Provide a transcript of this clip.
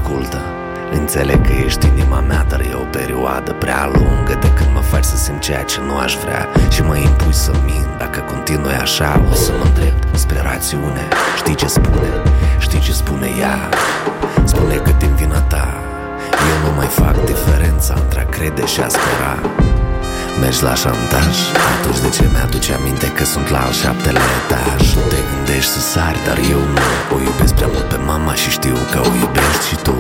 ascultă. Înțeleg că ești inima mea, dar e o perioadă prea lungă de când mă faci să simt ceea ce nu aș vrea și mă impui să mint. Dacă continui așa, o să mă îndrept spre rațiune. Știi ce spune? Știi ce spune ea? Spune că din vina ta eu nu mai fac diferența între a crede și a spera. Mergi la șantaj, atunci de ce mi-aduce aminte că sunt la al 7-lea etaj? Nu te gândești să sari, dar eu nu. O iubesc prea mult pe mama și știu că o iubești și tu.